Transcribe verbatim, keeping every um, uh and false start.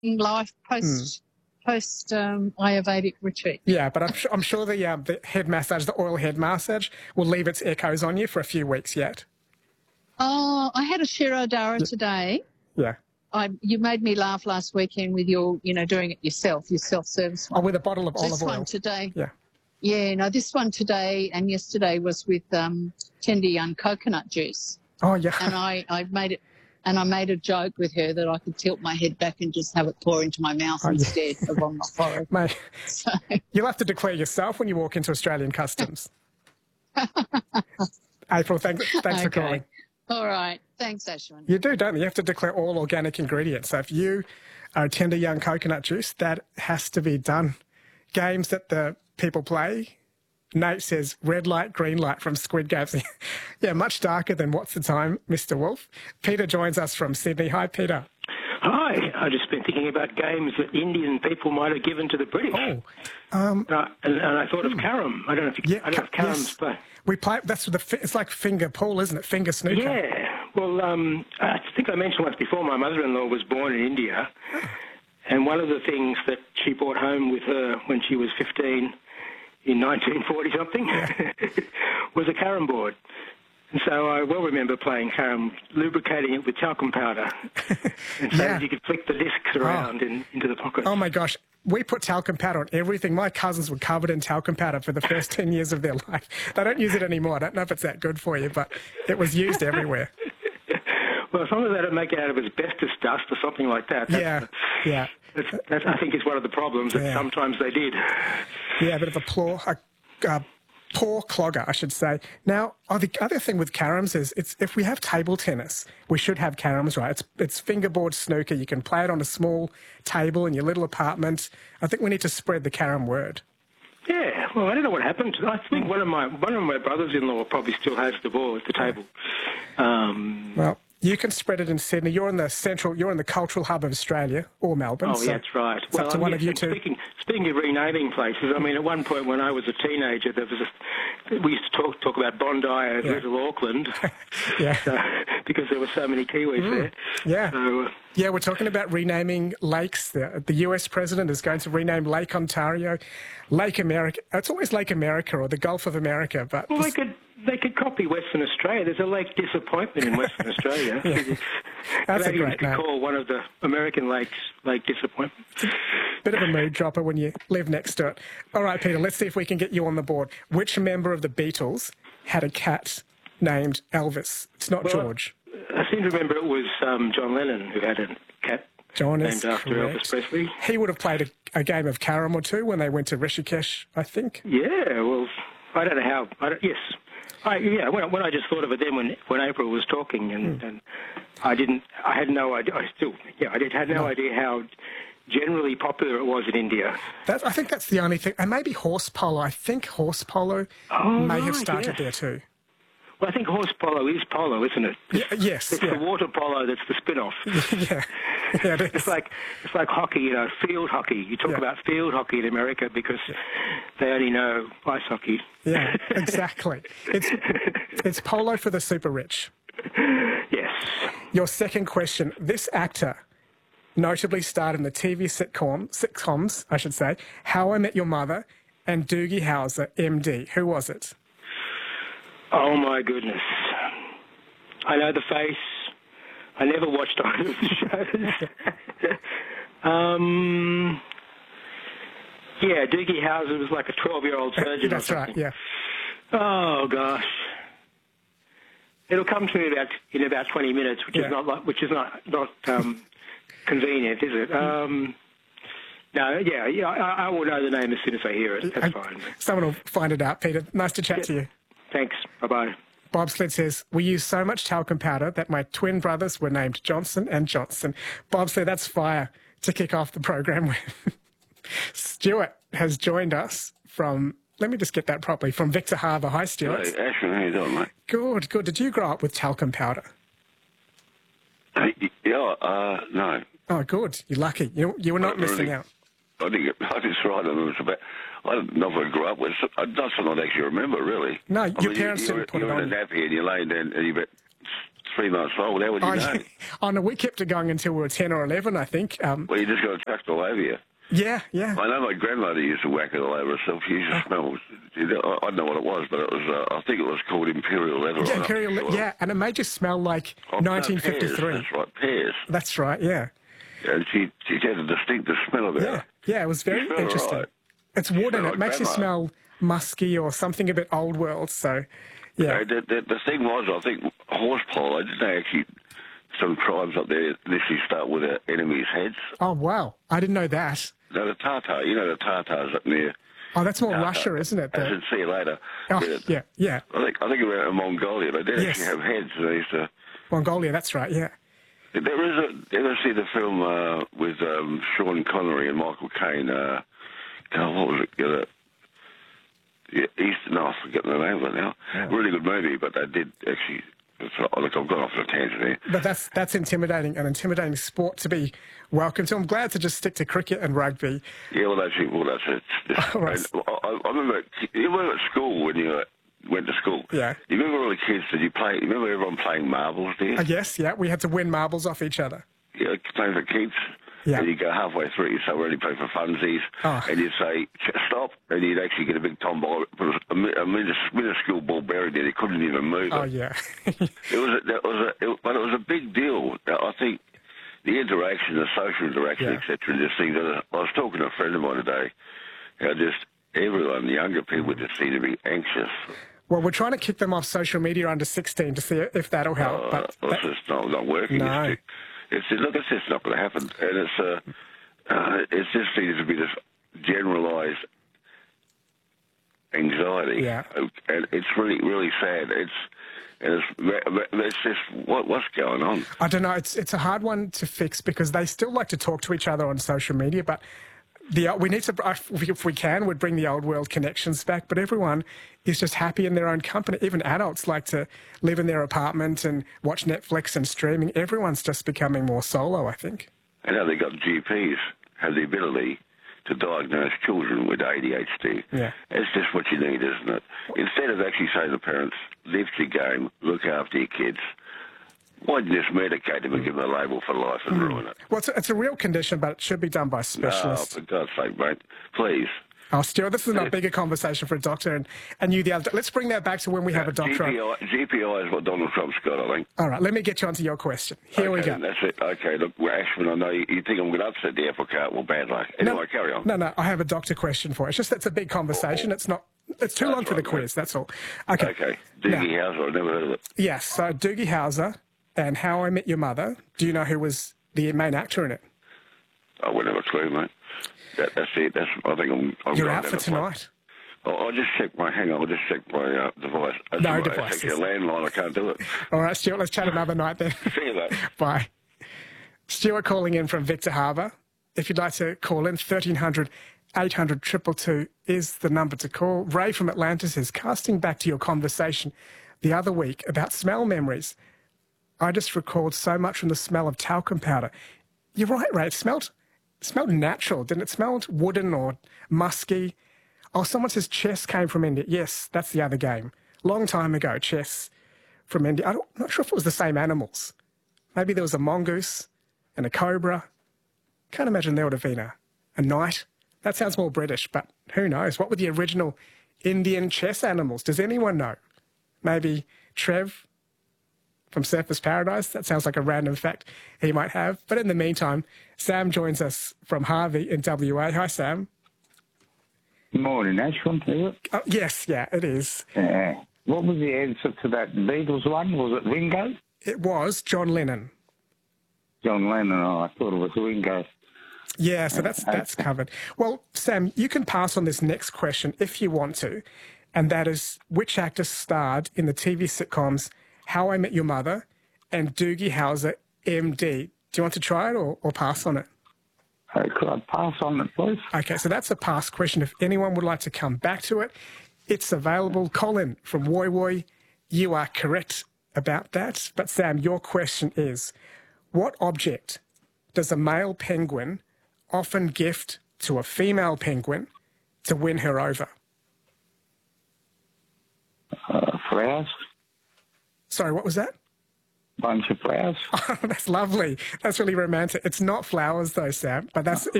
life Hmm. post post um, Ayurvedic retreat. Yeah, but I'm, su- I'm sure the, um, the head massage, the oil head massage, will leave its echoes on you for a few weeks yet. Oh, I had a Shirodhara Yeah. today. Yeah. I, you made me laugh last weekend with your, you know, doing it yourself, your self-service Oh, one. with a bottle of This olive oil. one today. Yeah. Yeah, no, this one today and yesterday was with um, tender young coconut juice. Oh, yeah. And I, I made it, and I made a joke with her that I could tilt my head back and just have it pour into my mouth Oh, yeah. instead of on my forehead. Mate, So, you'll have to declare yourself when you walk into Australian Customs. April, thank, thanks for okay. calling. All right. Thanks, Ashwin. You do, don't you? You have to declare all organic ingredients. So if you are a tender young coconut juice, that has to be done. Games that the people play, Nate says red light, green light from Squid Games. Yeah, much darker than What's the Time, Mister Wolf. Peter joins us from Sydney. Hi, Peter. Hi, I've just been thinking about games that Indian people might have given to the British. Oh, um, uh, and, and I thought of carom. I don't know if you, yeah, I don't know if carom's yes. play. We play. That's the. It's like finger pool, isn't it? Finger snooker. Yeah. Well, um, I think I mentioned once before. My mother-in-law was born in India, and one of the things that she brought home with her when she was fifteen in nineteen forty something yeah. was a carom board. And so I well remember playing carom, lubricating it with talcum powder, and so yeah. that you could flick the discs around oh. in, into the pockets. Oh my gosh. We put talcum powder on everything. My cousins were covered in talcum powder for the first ten years of their life. They don't use it anymore. I don't know if it's that good for you, but it was used everywhere. Well, as long as they don't make it out of asbestos dust or something like that. That's, yeah, yeah. That's, that's, I think is one of the problems that yeah. sometimes they did. Yeah, a bit of a poor, a, a poor clogger, I should say. Now, oh, the other thing with caroms is it's if we have table tennis, we should have caroms, right? It's, it's fingerboard snooker. You can play it on a small table in your little apartment. I think we need to spread the carom word. Yeah, well, I don't know what happened. I think one of my one of my brothers-in-law probably still has the ball at the table. Um, well, you can spread it in Sydney. You're in the central. You're in the cultural hub of Australia, or Melbourne. Oh, so yeah, that's right. It's well, up to one yes, of you two. Speaking, speaking of renaming places, I mean, at one point when I was a teenager, there was a, we used to talk talk about Bondi as yeah. Little Auckland, yeah, so, because there were so many Kiwis mm. there. Yeah. So, uh, Yeah, we're talking about renaming lakes. The, the U S president is going to rename Lake Ontario, Lake America. It's always Lake America or the Gulf of America. But well, this... they could they could copy Western Australia. There's a Lake Disappointment in Western Australia. yeah. That's Maybe a great we could name. call one of the American lakes Lake Disappointment. Bit of a mood dropper when you live next to it. All right, Peter, let's see if we can get you on the board. Which member of the Beatles had a cat named Elvis? It's not well, George. I seem to remember it was um, John Lennon who had a cat John named is after correct. Elvis Presley. He would have played a, a game of carom or two when they went to Rishikesh, I think. Yeah, well, I don't know how. I don't, yes, I, yeah. When, when I just thought of it then, when when April was talking, and, mm. and I didn't, I had no idea. I still, yeah, I did had no, no. idea how generally popular it was in India. That, I think that's the only thing, and maybe horse polo. I think horse polo oh, may right, have started yes. there too. Well, I think horse polo is polo, isn't it? Yeah, yes. It's yeah. the water polo that's the spin-off. yeah, yeah it is. It's like, it's like hockey, you know, field hockey. You talk yeah. about field hockey in America because yeah. they only know ice hockey. Yeah, exactly. It's, it's polo for the super rich. Yes. Your second question. This actor notably starred in the T V sitcom, sitcoms, I should say, How I Met Your Mother and Doogie Howser, M D. Who was it? Oh, my goodness. I know the face. I never watched either of the shows. um, yeah, Doogie Howser was like a twelve-year-old surgeon. That's or right, yeah. Oh, gosh. It'll come to me about in about twenty minutes, which yeah. is not like, which is not not um, convenient, is it? Um, no, yeah, yeah. I, I will know the name as soon as I hear it. That's I, fine. Someone will find it out, Peter. Nice to chat yeah. to you. Thanks. Bye-bye. Bob Sled says, we use so much talcum powder that my twin brothers were named Johnson and Johnson. Bob said, that's fire to kick off the program with. Stuart has joined us from, let me just get that properly, from Victor Harbour. Hi, Stuart. Hey, Ashwin, how you doing, mate? Good, good. Did you grow up with talcum powder? Hey, yeah, uh, no. Oh, good. You're lucky. You, you were not I missing really, out. I think it, it's right. It was about, I never grew up with it. That's what I don't actually remember, really. No, I your mean, parents you, didn't you, put you it were on. in a nappy and you lay down and you bet. three months old. How would you Oh, know? oh, no, we kept it going until we were ten or eleven, I think. Um, Well, you just got it tucked all over you. yeah, yeah. I know my grandmother used to whack it all over herself. She used to smell. You know, I I don't know what it was, but it was. Uh, I think it was called Imperial Leather. Yeah, I'm not Imperial, sure. yeah, and it made you smell like Oh, no, nineteen fifty-three. Pears, that's right, pears. That's right, yeah. And she, she had a distinctive smell about Yeah, it. yeah, it was very You smell interesting. right. It's wood and smell it like makes you grandma. smell musky or something a bit old world, so, yeah. Uh, the, the, the thing was, I think, horse polo, didn't they actually, some tribes up there initially start with their enemies' heads? Oh, wow, I didn't know that. No, the Tatar, you know the Tatars up near. Oh, that's more Tatar. Russia, isn't it? I The- said, see you later. oh, yeah, yeah. I think I think around in Mongolia, they did Yes. actually have heads. And they used to. Mongolia, that's right, yeah. There is a. You ever see the film uh, with um, Sean Connery and Michael Caine? Uh, God, what was it? Uh, yeah, East. No, I forget the name of it now. Really good movie, but they did actually. It's, look, I've gone off on a tangent here. But that's that's intimidating, an intimidating sport to be welcome to. I'm glad to just stick to cricket and rugby. Yeah, well, that's it. Well, that's it. It's- All right. and I, I remember. You remember at school when you uh, went to school? Yeah. You remember all the kids? Did you play? You remember everyone playing marbles? Do you? I guess, yeah, we had to win marbles off each other. Yeah, playing for keeps. Yeah. And you go halfway through, you say, we're only playing for funsies. Oh. And you'd say, "Ch- stop. And you'd actually get a big tomboy, put a, mi- a minus- minuscule ball buried there. You couldn't even move Oh, it. yeah. It was, a, that was a, it, but it was a big deal. I think the interaction, the social interaction, Yeah. et cetera, and just things. I was talking to a friend of mine today, how just everyone, the younger people, just seem to be anxious. Well, we're trying to kick them off social media under sixteen to see if that'll help. Uh, but well, that- it's just not, not working. No. It's, it's look, it's just not going to happen, and it's uh, uh, it just seems to be this generalised anxiety. Yeah. And it's really, really sad. It's and it's, it's just what, what's going on. I don't know. It's it's a hard one to fix because they still like to talk to each other on social media, but the we need to, if we can, would bring the old world connections back. But everyone is just happy in their own company. Even adults like to live in their apartment and watch Netflix and streaming. Everyone's just becoming more solo, I think. And now they've got G Ps have the ability to diagnose children with A D H D. Yeah. It's just what you need, isn't it? Instead of actually saying to parents, lift your game, look after your kids, why don't you just medicate them and give them a label for life and ruin it? Well, it's a, it's a real condition, but it should be done by Oh, specialists. for God's sake, mate. Please. Oh, Stuart, this is a bigger conversation for a doctor and, and you the other. Let's bring that back to when we have a doctor on. G P I, G P I is what Donald Trump's got, I think. All right, let me get you onto your question. Here we Okay, go. That's it. Okay, look, well, Ashman, I know you, you think I'm going to upset the apple cart. Well, bad luck. Anyway, carry on. No, no, I have a doctor question for you. It's just it's a big conversation. It's not. It's too That's long for the right, quiz. That's all. Okay. Okay. Doogie Howser, I've never heard of it. Yes. So Doogie Howser and How I Met Your Mother. Do you know who was the main actor in it? I wouldn't have a clue, mate. That, that's it. That's. I think I'm. I'm You're going out down for the plate. tonight. Oh, I'll just check my. Hang on, I'll just check my uh, device. That's No all right. devices. It's actually a landline. I can't do it. All right, Stuart. Let's chat another night then. See you later. Bye. Stuart calling in from Victor Harbour. If you'd like to call in, thirteen hundred, eight hundred, two two two is the number to call. Ray from Atlantis is casting back to your conversation the other week about smell memories. I just recalled so much from the smell of talcum powder. You're right, Ray. It smelled, it smelled natural, didn't it? It smelled wooden or musky. Oh, someone says chess came from India. Yes, that's the other game. Long time ago, chess from India. I don't, I'm not sure if it was the same animals. Maybe there was a mongoose and a cobra. Can't imagine there would have been a, a knight. That sounds more British, but who knows? What were the original Indian chess animals? Does anyone know? Maybe Trev from Surfers Paradise? That sounds like a random fact he might have. But in the meantime, Sam joins us from Harvey in W A. Hi, Sam. Morning, Ashwin. Is it? Oh, yes, yeah, it is. Yeah. What was the answer to that Beatles one? Was it Ringo? It was John Lennon. John Lennon. Oh, I thought it was Ringo. Yeah, so that's that's covered. Well, Sam, you can pass on this next question if you want to, and that is which actor starred in the T V sitcoms How I Met Your Mother and Doogie Howser, M D? Do you want to try it or, or pass on it? Uh, could I pass on it, please? Okay, so that's a pass question. If anyone would like to come back to it, it's available. Colin from Woy Woy, you are correct about that. But Sam, your question is, what object does a male penguin often gift to a female penguin to win her over? Uh, flowers? Sorry, what was that? bunch of flowers. Oh, that's lovely. That's really romantic. It's not flowers though, Sam, but that's